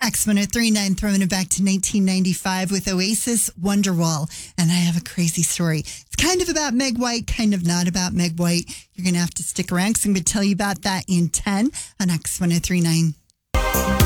X1039 throwing it back to 1995 with Oasis Wonderwall. And I have a crazy story. It's kind of about Meg White, kind of not about Meg White. You're going to have to stick around because I'm going to tell you about that in 10 on X1039.